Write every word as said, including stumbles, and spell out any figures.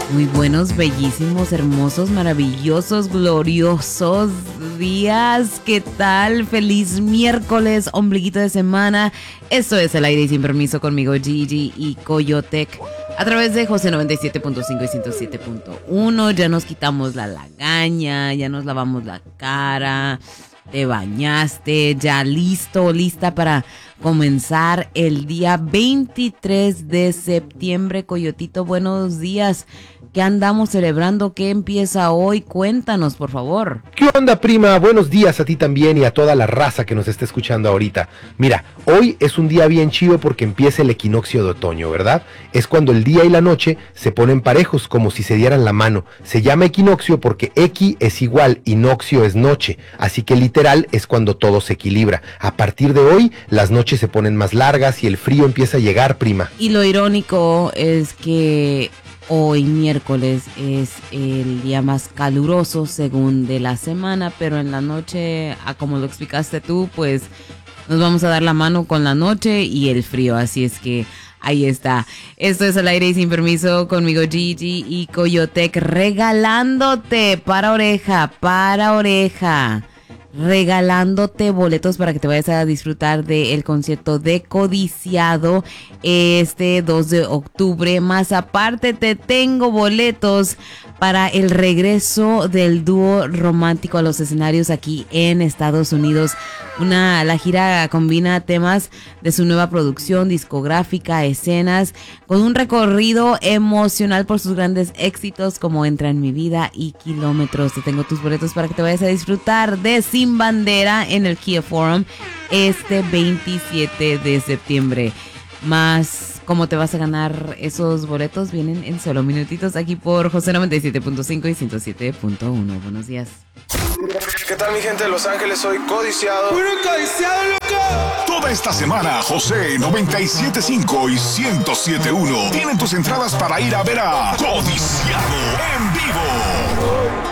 Muy buenos, bellísimos, hermosos, maravillosos, gloriosos días. ¿Qué tal? Feliz miércoles, ombliguito de semana. Esto es El Aire y Sin Permiso conmigo, Gigi y Coyotec. A través de José noventa y siete punto cinco y ciento siete punto uno. Ya nos quitamos la lagaña, ya nos lavamos la cara, te bañaste, ya listo, lista para comenzar el día veintitrés de septiembre. Coyotito, buenos días. ¿Qué andamos celebrando? ¿Qué empieza hoy? Cuéntanos, por favor. ¿Qué onda, prima? Buenos días a ti también y a toda la raza que nos está escuchando ahorita. Mira, hoy es un día bien chido porque empieza el equinoccio de otoño, ¿verdad? Es cuando el día y la noche se ponen parejos, como si se dieran la mano. Se llama equinoccio porque equi es igual y noxio es noche, así que literal es cuando todo se equilibra. A partir de hoy, las noches se ponen más largas y el frío empieza a llegar, prima. Y lo irónico es que hoy miércoles es el día más caluroso según de la semana, pero en la noche, a como lo explicaste tú, pues nos vamos a dar la mano con la noche y el frío, así es que ahí está. Esto es Al Aire y Sin Permiso conmigo, Gigi y Coyotec, regalándote para oreja, para oreja. Regalándote boletos para que te vayas a disfrutar del concierto de Codiciado este dos de octubre. Más aparte te tengo boletos para el regreso del dúo romántico a los escenarios aquí en Estados Unidos. Una, la gira combina temas de su nueva producción discográfica, escenas, con un recorrido emocional por sus grandes éxitos como Entra en mi vida y Kilómetros. Te tengo tus boletos para que te vayas a disfrutar de Sin Bandera en el Kia Forum este veintisiete de septiembre. Más cómo te vas a ganar esos boletos vienen en solo minutitos aquí por José noventa y siete punto cinco y ciento siete punto uno. Buenos días. ¿Qué tal, mi gente de Los Ángeles? Soy Codiciado. ¡Puro codiciado, loco! Toda esta semana, José noventa y siete punto cinco y ciento siete punto uno tienen tus entradas para ir a ver a Codiciado en vivo.